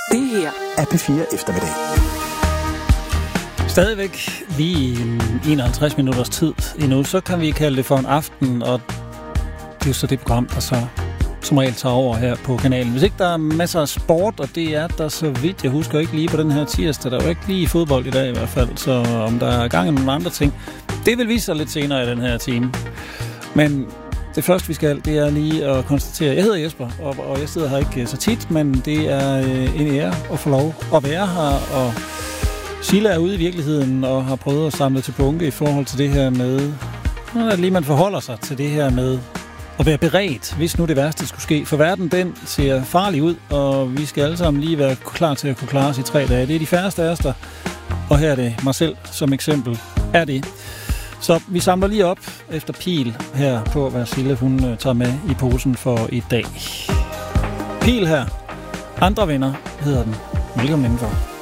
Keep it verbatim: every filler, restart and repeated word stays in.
Det her er P fire Eftermiddag. Stadigvæk lige enoghalvtreds minutters tid endnu, så kan vi kalde det for en aften, og det er jo så det program, der så som regel tager over her på kanalen. Hvis ikke der er masser af sport, og det er der så vidt, jeg husker ikke lige på den her tirsdag, der er jo ikke lige fodbold i dag i hvert fald, så om der er gang i nogle andre ting, det vil vise sig lidt senere i den her time. Men det første, vi skal, det er lige at konstatere, jeg hedder Jesper, og, og jeg sidder her ikke så tit, men det er en ære at få lov at være her, og Silla er ude i virkeligheden og har prøvet at samle til bunke i forhold til det her med, når lige man forholder sig til det her med at være beredt, hvis nu det værste skulle ske. For verden, den ser farlig ud, og vi skal alle sammen lige være klar til at kunne klare os i tre dage. Det er de færreste af os, der, og her er det mig selv som eksempel, er det. Så vi samler lige op efter pil her på, hvad Silla hun tager med i posen for i dag. Pil her. Andre venner hedder den. Velkommen indenfor.